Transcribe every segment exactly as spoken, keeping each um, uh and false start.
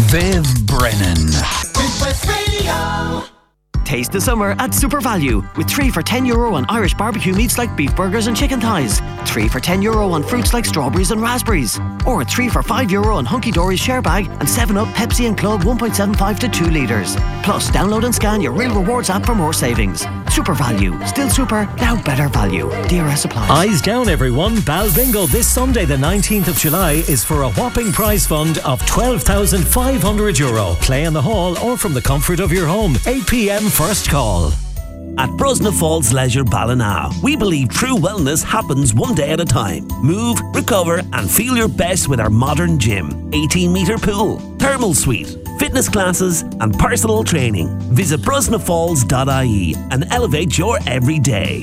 Viv Brennan. Midwest Radio. Taste the summer at Super Value with three for ten euro on Irish barbecue meats like beef burgers and chicken thighs, three for ten euro on fruits like strawberries and raspberries, or three for five euro on Hunky Dory's share bag and seven up, Pepsi and Club one point seven five to two litres. Plus, download and scan your Real Rewards app for more savings. Super Value. Still super, now better value. D R S applies. Eyes down, everyone. Bal Bingo this Sunday, the nineteenth of July, is for a whopping prize fund of twelve thousand five hundred euro. Play in the hall or from the comfort of your home. eight p.m. first call. At Brosna Falls Leisure Ballina, we believe true wellness happens one day at a time. Move, recover and feel your best with our modern gym, eighteen metre pool, thermal suite, fitness classes and personal training. Visit brosna falls dot I E and elevate your everyday.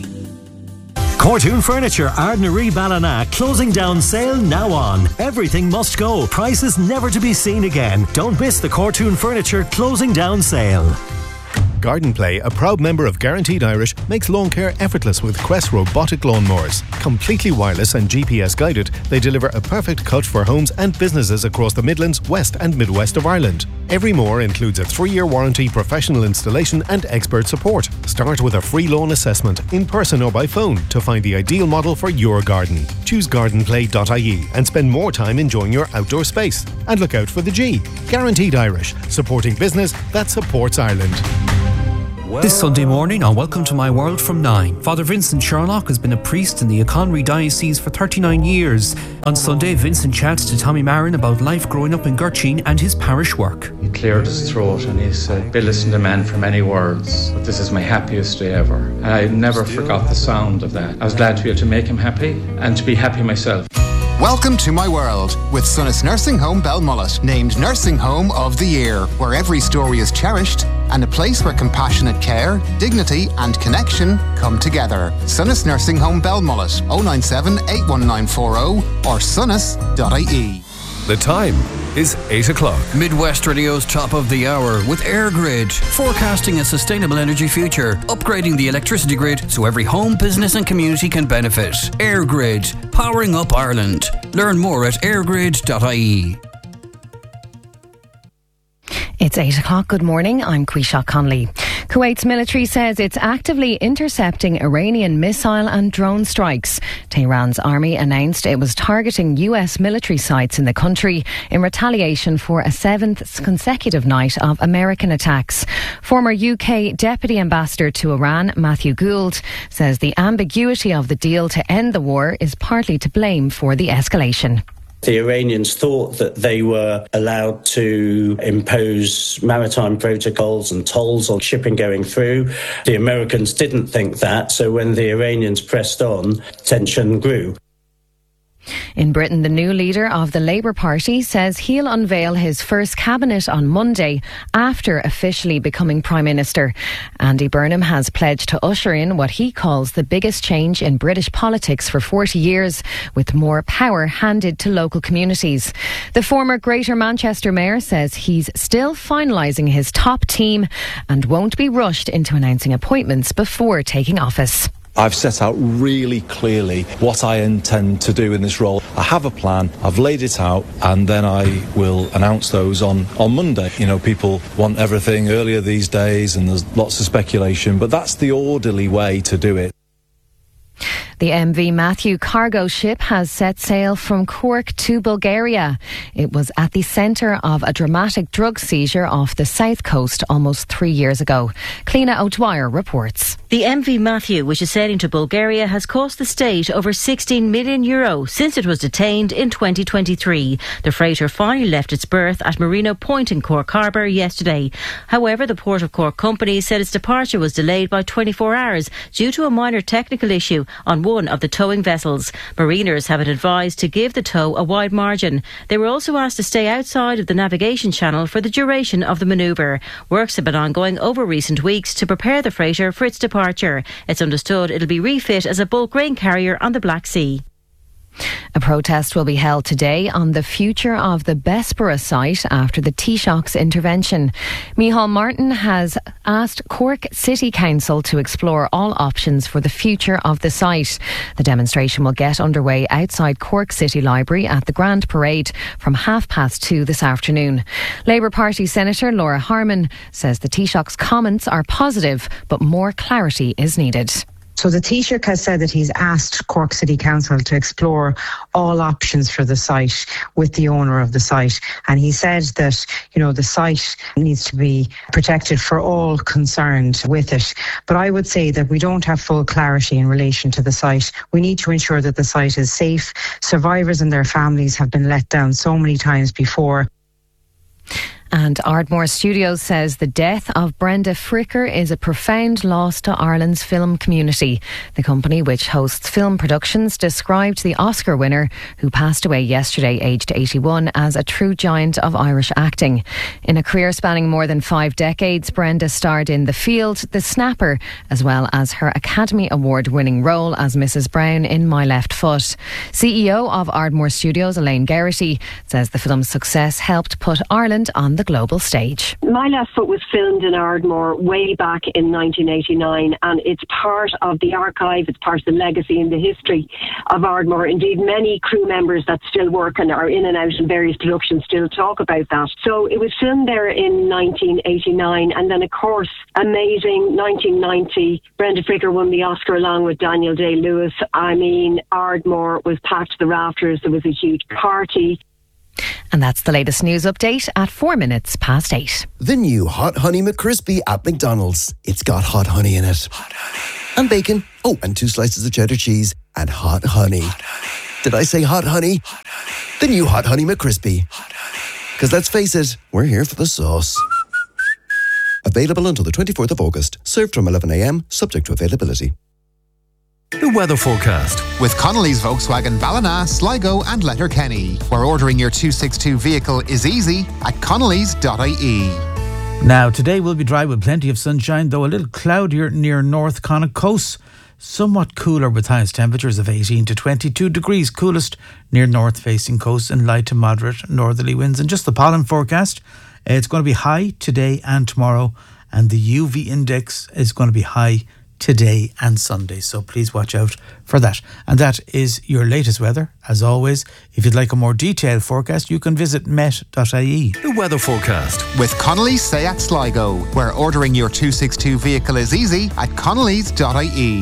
Cortoon Furniture, Ardnaree Ballina, closing down sale now on. Everything must go. Prices never to be seen again. Don't miss the Cortoon Furniture closing down sale. Garden Play, a proud member of Guaranteed Irish, makes lawn care effortless with Quest robotic lawnmowers. Completely wireless and G P S guided, they deliver a perfect cut for homes and businesses across the Midlands, West and Midwest of Ireland. Every mower includes a three-year warranty, professional installation and expert support. Start with a free lawn assessment, in person or by phone, to find the ideal model for your garden. Choose garden play dot I E and spend more time enjoying your outdoor space. And look out for the G. Guaranteed Irish, supporting business that supports Ireland. This Sunday morning on Welcome to My World from nine, Father Vincent Sherlock has been a priest in the Conwy Diocese for thirty-nine years. On Sunday, Vincent chats to Tommy Marin about life growing up in Gurchin and his parish work. He cleared his throat and he said, "Be listening to men for many words, but this is my happiest day ever." And I never forgot the sound of that. I was glad to be able to make him happy and to be happy myself. Welcome to My World with Sunnis Nursing Home Belmullet, named Nursing Home of the Year, where every story is cherished and a place where compassionate care, dignity and connection come together. Sunnis Nursing Home Belmullet, oh nine seven, eight one nine four oh or sunnis dot I E. The time is eight o'clock. Midwest Radio's top of the hour with AirGrid, forecasting a sustainable energy future, upgrading the electricity grid so every home, business and community can benefit. AirGrid, powering up Ireland. Learn more at airgrid dot I E. It's eight o'clock. Good morning. I'm Quisha Conley. Kuwait's military says it's actively intercepting Iranian missile and drone strikes. Tehran's army announced it was targeting U S military sites in the country in retaliation for a seventh consecutive night of American attacks. Former U K Deputy Ambassador to Iran, Matthew Gould, says the ambiguity of the deal to end the war is partly to blame for the escalation. The Iranians thought that they were allowed to impose maritime protocols and tolls on shipping going through. The Americans didn't think that, so when the Iranians pressed on, tension grew. In Britain, the new leader of the Labour Party says he'll unveil his first cabinet on Monday after officially becoming Prime Minister. Andy Burnham has pledged to usher in what he calls the biggest change in British politics for forty years, with more power handed to local communities. The former Greater Manchester Mayor says he's still finalising his top team and won't be rushed into announcing appointments before taking office. I've set out really clearly what I intend to do in this role. I have a plan, I've laid it out, and then I will announce those on, on Monday. You know, people want everything earlier these days and there's lots of speculation, but that's the orderly way to do it. The M V Matthew cargo ship has set sail from Cork to Bulgaria. It was at the centre of a dramatic drug seizure off the south coast almost three years ago. Cliona O'Dwyer reports. The M V Matthew, which is sailing to Bulgaria, has cost the state over sixteen million euro since it was detained in twenty twenty-three. The freighter finally left its berth at Marino Point in Cork Harbour yesterday. However, the Port of Cork company said its departure was delayed by twenty-four hours due to a minor technical issue on one of the towing vessels. Mariners have been advised to give the tow a wide margin. They were also asked to stay outside of the navigation channel for the duration of the manoeuvre. Works have been ongoing over recent weeks to prepare the freighter for its departure. It's understood it'll be refit as a bulk grain carrier on the Black Sea. A protest will be held today on the future of the Bessborough site after the Taoiseach's intervention. Micheál Martin has asked Cork City Council to explore all options for the future of the site. The demonstration will get underway outside Cork City Library at the Grand Parade from half past two this afternoon. Labour Party Senator Laura Harman says the Taoiseach's comments are positive, but more clarity is needed. So the Taoiseach has said that he's asked Cork City Council to explore all options for the site with the owner of the site. And he said that, you know, the site needs to be protected for all concerned with it. But I would say that we don't have full clarity in relation to the site. We need to ensure that the site is safe. Survivors and their families have been let down so many times before. And Ardmore Studios says the death of Brenda Fricker is a profound loss to Ireland's film community. The company, which hosts film productions, described the Oscar winner, who passed away yesterday aged eighty-one, as a true giant of Irish acting. In a career spanning more than five decades, Brenda starred in The Field, The Snapper, as well as her Academy Award-winning role as Missus Brown in My Left Foot. C E O of Ardmore Studios, Elaine Geraghty, says the film's success helped put Ireland on the global stage. My Left Foot was filmed in Ardmore way back in nineteen eighty-nine, and it's part of the archive, it's part of the legacy and the history of Ardmore. Indeed, many crew members that still work and are in and out in various productions still talk about that. So it was filmed there in nineteen eighty-nine, and then of course, amazing, nineteen ninety, Brenda Fricker won the Oscar along with Daniel Day-Lewis. I mean, Ardmore was packed to the rafters, there was a huge party. And that's the latest news update at four minutes past eight. The new Hot Honey McCrispy at McDonald's. It's got hot honey in it. Hot honey. And bacon. Oh, and two slices of cheddar cheese. And hot honey. Hot honey. Did I say hot honey? Hot honey. The new Hot Honey McCrispy. Hot honey. Because let's face it, we're here for the sauce. Available until the twenty-fourth of August. Served from eleven a.m, subject to availability. The weather forecast with Connolly's Volkswagen Ballina, Sligo and Letterkenny, where ordering your two sixty-two vehicle is easy at connellys dot I E. Now, today will be dry with plenty of sunshine, though a little cloudier near North Connacht Coast. Somewhat cooler with highest temperatures of eighteen to twenty-two degrees, coolest near north-facing coast and light to moderate northerly winds. And just the pollen forecast, it's going to be high today and tomorrow, and the U V index is going to be high today and Sunday, so please watch out for that. And that is your latest weather. As always, if you'd like a more detailed forecast, you can visit met dot I E. The weather forecast with Connolly's Seat Sligo, where ordering your two sixty-two vehicle is easy at connellys dot I E.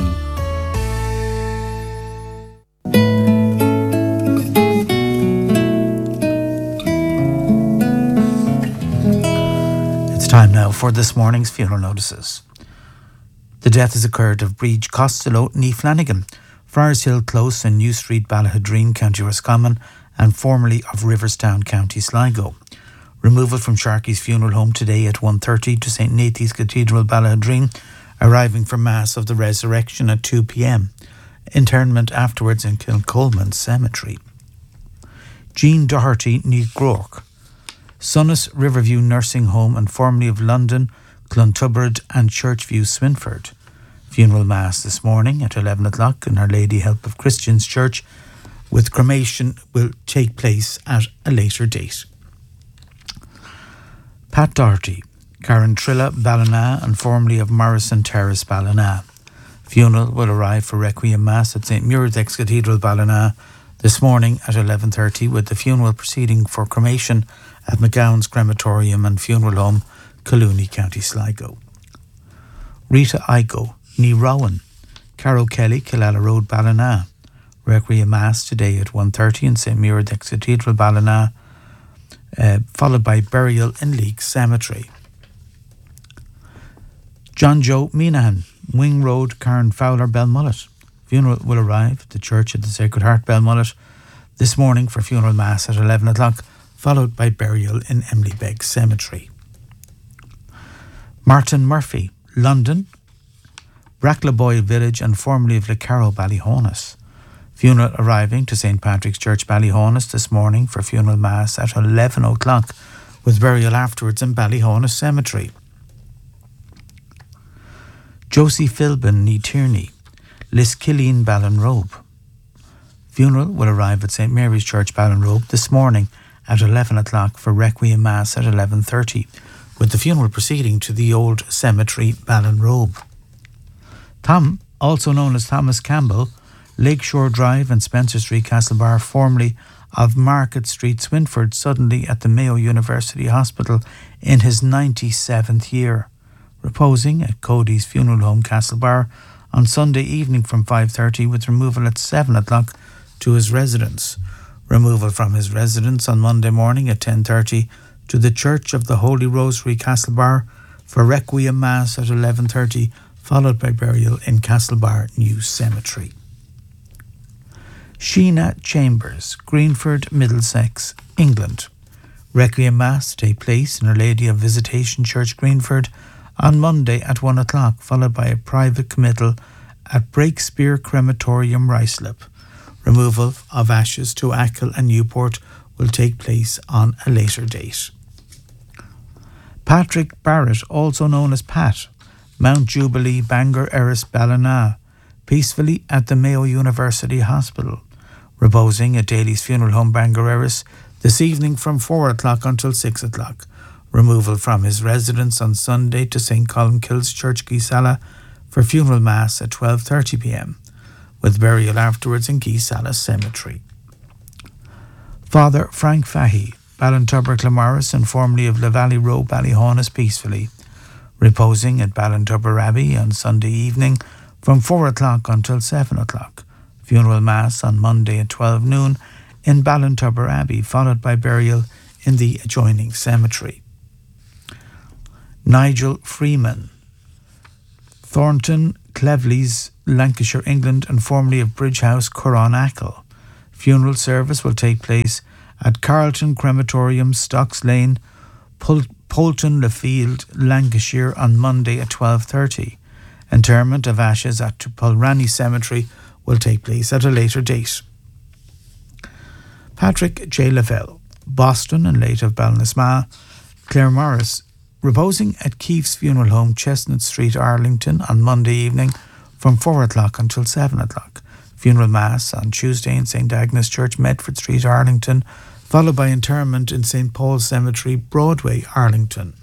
It's time now for this morning's funeral notices. The death has occurred of Breach Costello, Nee Flanagan, Friars Hill Close and New Street, Ballahadreen, County Roscommon, and formerly of Riverstown, County Sligo. Removal from Sharkey's funeral home today at one thirty to Saint Nathan's Cathedral, Ballahadreen, arriving for Mass of the Resurrection at two p.m. Interment afterwards in Kilcolman Cemetery. Jean Doherty, Nee Groark, Sunnis Riverview Nursing Home and formerly of London, Clontubbard and Churchview, Swinford. Funeral Mass this morning at eleven o'clock in Our Lady Help of Christians Church, with cremation will take place at a later date. Pat Doherty, Karen Trilla, Ballina and formerly of Morrison Terrace, Ballina. Funeral will arrive for Requiem Mass at Saint Muirdex Cathedral, Ballina this morning at eleven thirty, with the funeral proceeding for cremation at McGowan's Crematorium and Funeral Home, Collooney, County Sligo. Rita Igo, Nee Rowan, Carol Kelly, Killala Road, Ballina. Requiem Mass today at one thirty in Saint Muirdex Cathedral, Ballina, uh, followed by burial in Leek Cemetery. John Joe Minahan, Wing Road, Carn Fowler, Belmullet. Funeral will arrive at the Church of the Sacred Heart, Belmullet, this morning for funeral mass at eleven o'clock, followed by burial in Emily Begg Cemetery. Martin Murphy, London, Bracklaboy Village and formerly of Lecaro, Ballyhonus. Funeral arriving to Saint Patrick's Church, Ballyhonus this morning for funeral mass at eleven o'clock, with burial afterwards in Ballyhonus Cemetery. Josie Philbin, Nee Tierney, Liskilleen, Ballinrobe. Funeral will arrive at St Mary's Church, Ballinrobe, this morning at eleven o'clock for Requiem Mass at eleven thirty, with the funeral proceeding to the Old Cemetery, Ballinrobe. Tom, also known as Thomas Campbell, Lakeshore Drive and Spencer Street, Castlebar, formerly of Market Street, Swinford, suddenly at the Mayo University Hospital in his ninety-seventh year, reposing at Cody's Funeral Home, Castlebar, on Sunday evening from five thirty, with removal at seven o'clock to his residence. Removal from his residence on Monday morning at ten thirty to the Church of the Holy Rosary, Castlebar, for Requiem Mass at eleven thirty, followed by burial in Castlebar New Cemetery. Sheena Chambers, Greenford, Middlesex, England. Requiem Mass take place in Our Lady of Visitation Church, Greenford, on Monday at one o'clock, followed by a private committal at Breakspear Crematorium, Ruislip. Removal of ashes to Achill and Newport will take place on a later date. Patrick Barrett, also known as Pat, Mount Jubilee, Bangor, Erris, Ballina, peacefully at the Mayo University Hospital, reposing at Daly's Funeral Home, Bangor, Erris, this evening from four o'clock until six o'clock. Removal from his residence on Sunday to Saint Columkille's Church, Geesala, for funeral mass at twelve thirty p m, with burial afterwards in Geesala Cemetery. Father Frank Fahey, Ballintubber, Claremorris, and formerly of La Valley Row, Ballyhaunis, peacefully, reposing at Ballintubber Abbey on Sunday evening from four o'clock until seven o'clock. Funeral mass on Monday at twelve noon in Ballintubber Abbey, followed by burial in the adjoining cemetery. Nigel Freeman, Thornton, Cleveleys, Lancashire, England, and formerly of Bridge House, Curran Achill. Funeral service will take place at Carlton Crematorium, Stocks Lane, Pol- Polton Le Field, Lancashire, on Monday at twelve thirty. Interment of ashes at Pulrani Cemetery will take place at a later date. Patrick J. Lavelle, Boston and late of Ballinasma, Claremorris, reposing at Keefe's Funeral Home, Chestnut Street, Arlington, on Monday evening from four o'clock until seven o'clock. Funeral Mass on Tuesday in Saint Agnes Church, Medford Street, Arlington, followed by interment in Saint Paul's Cemetery, Broadway, Arlington.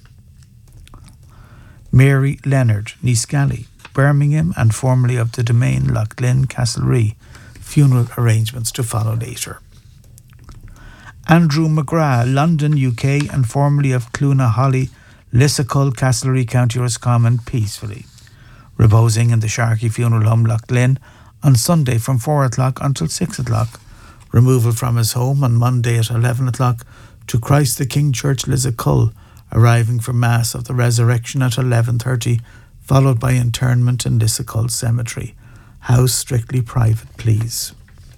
Mary Leonard, Neescally, Birmingham, and formerly of the Domain, Loughlin, Castlerea. Funeral arrangements to follow later. Andrew McGrath, London, U K, and formerly of Cloonahully, Lissacull, Castlerea, County Roscommon, peacefully, reposing in the Sharkey Funeral Home, Loughlin, on Sunday from four o'clock until six o'clock. Removal from his home on Monday at eleven o'clock to Christ the King Church, Lissacull, arriving for Mass of the Resurrection at eleven thirty, followed by interment in Lissacull Cemetery. House strictly private, please.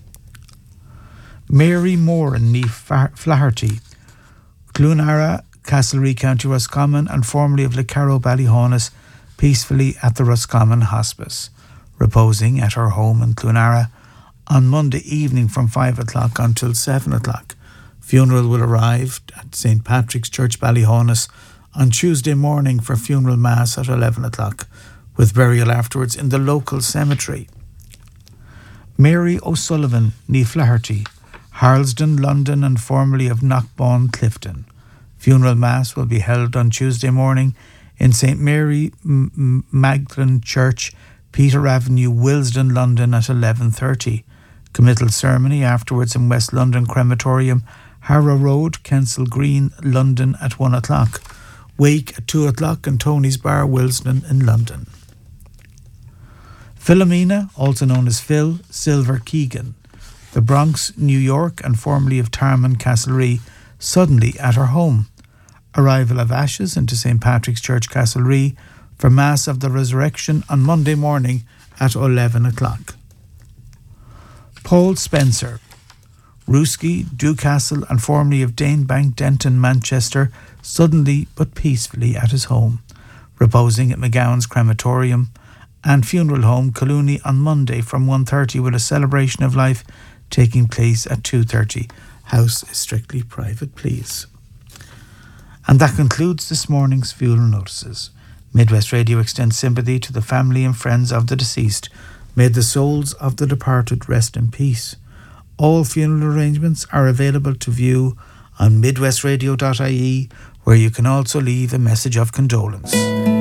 Mary Moore and Nee Flaherty, Cloonara, Castlerea, County Roscommon, and formerly of Lecaro, Ballyhaunis, peacefully at the Roscommon Hospice, reposing at her home in Cloonara on Monday evening from five o'clock until seven o'clock. Funeral will arrive at Saint Patrick's Church, Ballyhaunis, on Tuesday morning for funeral mass at eleven o'clock, with burial afterwards in the local cemetery. Mary O'Sullivan, Nee Flaherty, Harlesden, London, and formerly of Knockbawn, Clifton. Funeral Mass will be held on Tuesday morning in Saint Mary M- Magdalene Church, Peter Avenue, Willesden, London, at eleven thirty. Committal ceremony afterwards in West London Crematorium, Harrow Road, Kensal Green, London, at one o'clock. Wake at two o'clock in Tony's Bar, Willesden in London. Philomena, also known as Phil, Silver Keegan, the Bronx, New York, and formerly of Tarman, Castlerea, suddenly at her home. Arrival of ashes into Saint Patrick's Church, Castlerea, for Mass of the Resurrection on Monday morning at eleven o'clock. Paul Spencer, Ruski, Dewcastle, and formerly of Danebank, Denton, Manchester, suddenly but peacefully at his home, reposing at McGowan's Crematorium and Funeral Home, Collooney, on Monday from one thirty, with a celebration of life taking place at two thirty. House is strictly private, please. And that concludes this morning's funeral notices. Midwest Radio extends sympathy to the family and friends of the deceased. May the souls of the departed rest in peace. All funeral arrangements are available to view on midwest radio dot I E, where you can also leave a message of condolence.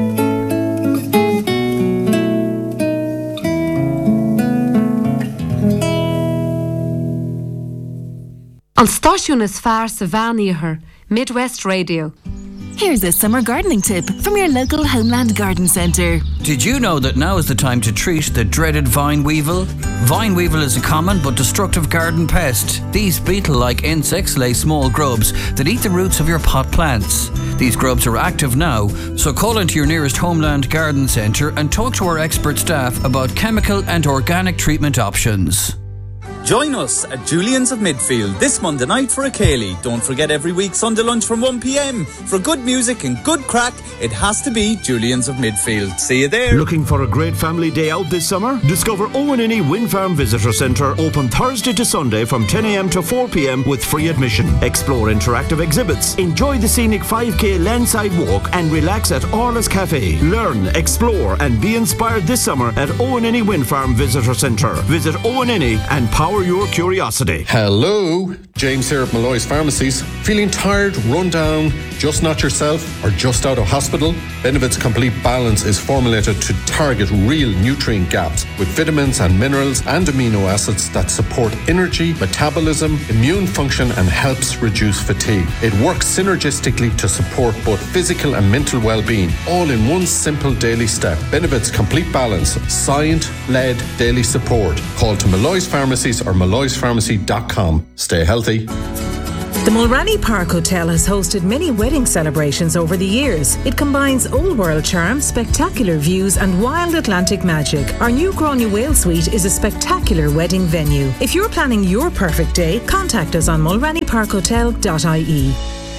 An stáisiún is fearr sa bhean Midwest Radio. Here's a summer gardening tip from your local Homeland Garden Centre. Did you know that now is the time to treat the dreaded vine weevil? Vine weevil is a common but destructive garden pest. These beetle-like insects lay small grubs that eat the roots of your pot plants. These grubs are active now, so call into your nearest Homeland Garden Centre and talk to our expert staff about chemical and organic treatment options. Join us at Julian's of Midfield this Monday night for a Cayley. Don't forget every week Sunday lunch from one p.m. For good music and good crack, it has to be Julian's of Midfield. See you there. Looking for a great family day out this summer? Discover Owen Innie Wind Farm Visitor Centre, open Thursday to Sunday from ten a.m. to four p.m. with free admission. Explore interactive exhibits, enjoy the scenic five k landside walk and relax at Orla's Cafe. Learn, explore and be inspired this summer at Owen Innie Wind Farm Visitor Centre. Visit Owen Innie and power your curiosity. Hello, James here at Malloy's Pharmacies. Feeling tired, run down, just not yourself, or just out of hospital? Benevit's Complete Balance is formulated to target real nutrient gaps with vitamins and minerals and amino acids that support energy, metabolism, immune function and helps reduce fatigue. It works synergistically to support both physical and mental well-being, all in one simple daily step. Benevit's Complete Balance, science-led daily support. Call to Malloy's Pharmacies or malloys pharmacy dot com. Stay healthy. The Mulranny Park Hotel has hosted many wedding celebrations over the years. It combines old world charm, spectacular views and wild Atlantic magic. Our new Gráinne Whale Suite is a spectacular wedding venue. If you're planning your perfect day, contact us on mulranny park hotel dot I E.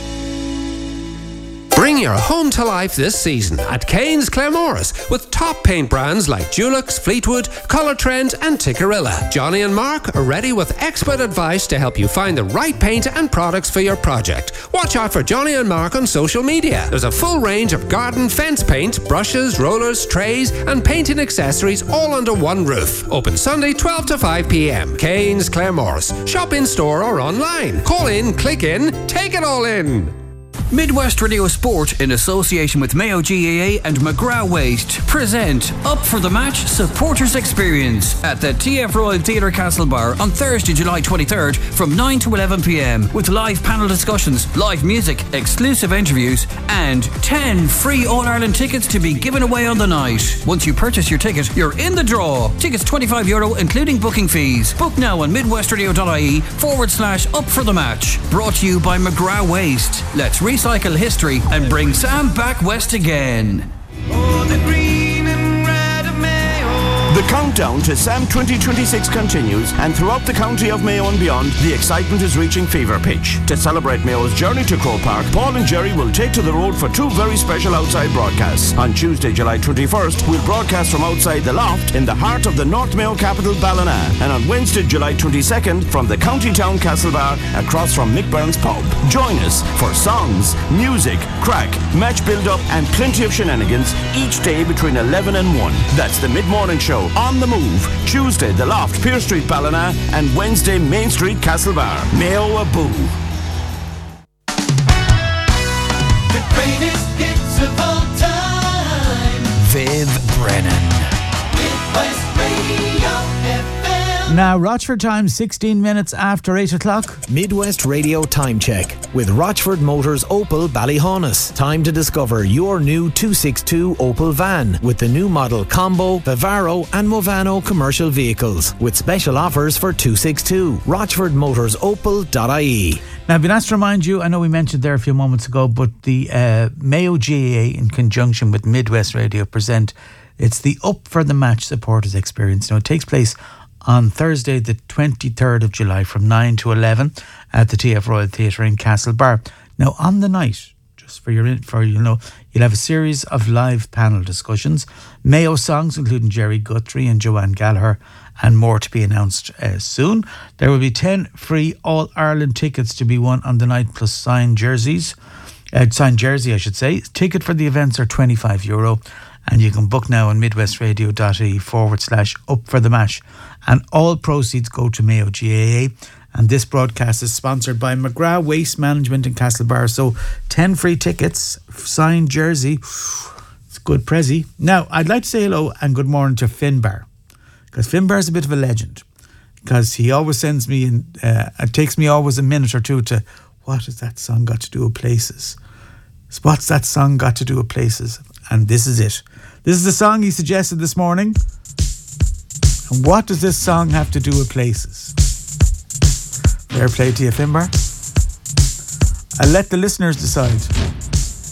Bring your home to life this season at Kane's Claremorris with top paint brands like Dulux, Fleetwood, Colour Trend and Tikkurila. Johnny and Mark are ready with expert advice to help you find the right paint and products for your project. Watch out for Johnny and Mark on social media. There's a full range of garden fence paint, brushes, rollers, trays and painting accessories all under one roof. Open Sunday twelve to five p.m. Kane's Claremorris. Shop in store or online. Call in, click in, take it all in. Midwest Radio Sport, in association with Mayo G A A and McGrath Waste, present Up for the Match Supporters Experience at the T F Royal Theatre Castlebar on Thursday, July twenty-third from nine to eleven p.m. with live panel discussions, live music, exclusive interviews and ten free All-Ireland tickets to be given away on the night. Once you purchase your ticket, you're in the draw. Tickets twenty-five euro including booking fees. Book now on midwestradio.ie forward slash Up for the Match. Brought to you by McGrath Waste. Let's recycle Cycle history and bring Sam back west again. Oh, the green and red of Mayo. The countdown to SAM twenty twenty-six continues, and throughout the county of Mayo and beyond, the excitement is reaching fever pitch. To celebrate Mayo's journey to Croke Park, Paul and Jerry will take to the road for two very special outside broadcasts. On Tuesday, July twenty-first, we'll broadcast from outside the Loft in the heart of the North Mayo capital, Ballina, and on Wednesday, July twenty-second, from the county town Castlebar, across from Mick Byrne's pub. Join us for songs, music, crack, match build-up, and plenty of shenanigans each day between eleven and one. That's the mid-morning show On the Move. Tuesday, The Loft, Pier Street, Ballina, and Wednesday, Main Street, Castlebar. Mayo a boo. The greatest hits of all time. Viv Brennan. Midwest Radio F M. Now, Rochford time, sixteen minutes after eight o'clock. Midwest Radio Time Check with Rochford Motors Opel Ballyhaunis. Time to discover your new two sixty-two Opel van with the new model Combo, Vivaro and Movano commercial vehicles with special offers for two sixty-two. Rochford Motors Opel dot I E. Now, I've been asked to remind you, I know we mentioned there a few moments ago, but the uh, Mayo G A A in conjunction with Midwest Radio present, it's the Up for the Match Supporters Experience. Now, it takes place on Thursday the twenty-third of July from nine to eleven at the T F Royal Theatre in Castlebar. Now, on the night, just for your, for you know, you'll have a series of live panel discussions, Mayo songs including Jerry Guthrie and Joanne Gallagher, and more to be announced uh, soon. There will be ten free All-Ireland tickets to be won on the night, plus signed jerseys. Uh, signed jersey, I should say. Ticket for the events are twenty-five euro. And you can book now on midwestradio.ie forward slash up for the mash. And all proceeds go to Mayo G A A. And this broadcast is sponsored by McGrath Waste Management in Castlebar. So ten free tickets, signed jersey. It's good prezi. Now, I'd like to say hello and good morning to Finbar. Because Finbar is a bit of a legend. Because he always sends me, in, uh, it takes me always a minute or two to, what has that song got to do with places? What's that song got to do with places? And this is it. This is the song he suggested this morning. And what does this song have to do with places? Fair play to you, Finbar. I'll let the listeners decide.